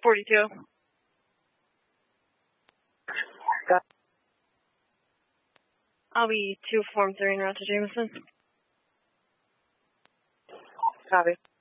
42. I'll be 2 Form 3 en route to Jameson. Copy.